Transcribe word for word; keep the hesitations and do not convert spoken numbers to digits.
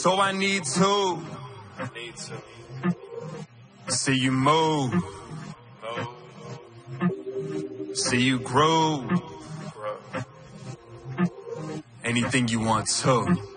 So I need to I need to see you move, move, see you groove, grow. anything you want to.